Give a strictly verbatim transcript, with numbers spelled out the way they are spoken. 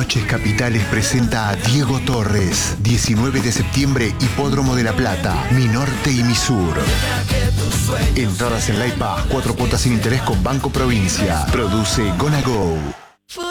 Noches Capitales presenta a Diego Torres. diecinueve de septiembre, Hipódromo de La Plata. Mi Norte y Mi Sur. Entradas en Live Pass, cuatro cuotas sin interés con Banco Provincia. Produce Gonna Go.